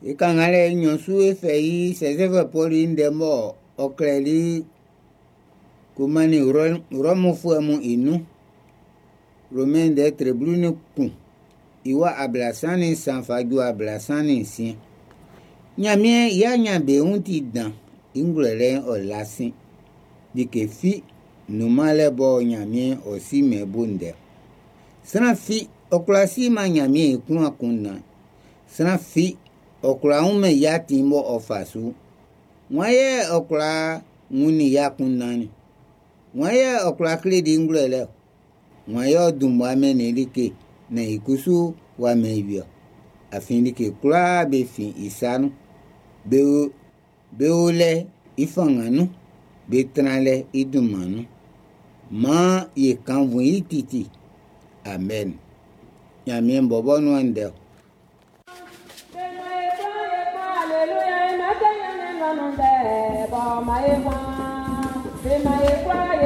Ikangale nyosu fei sezeve poli ndemo okleli kumani uromufu emu inu romende trebluni ku iwa ablasani sanfaju ablasani si nyamie ya nyabe unti dan ingulele olasin dike fi numale bo nyamie osi mebunde sana fi oklasi ma nyamie kun akunna sana fi okula ume ya timbo ofasu waye okula nguni ya kunani waye okula kledi ingulele waye odumbo amenelike na ikusu wa mebio afindike kula befi isanu beole ifanganu betrale idumanu ma ye kanvu ititi amen nyamie bobo nwande Hallelujah,